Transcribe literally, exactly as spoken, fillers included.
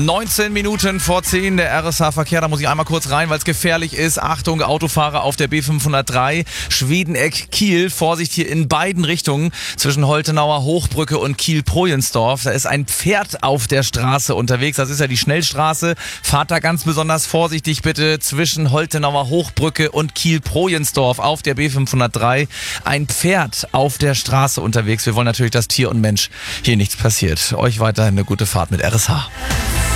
neunzehn Minuten vor zehn, der R S H-Verkehr, da muss ich einmal kurz rein, weil es gefährlich ist. Achtung, Autofahrer auf der B fünfhundertdrei, Schwedeneck-Kiel. Vorsicht hier in beiden Richtungen, zwischen Holtenauer Hochbrücke und Kiel-Projensdorf. Da ist ein Pferd auf der Straße unterwegs, das ist ja die Schnellstraße. Fahrt da ganz besonders vorsichtig bitte zwischen Holtenauer Hochbrücke und Kiel-Projensdorf auf der B fünfhundertdrei. Ein Pferd auf der Straße unterwegs. Wir wollen natürlich, dass Tier und Mensch hier nichts passiert. Euch weiterhin eine gute Fahrt mit R S H.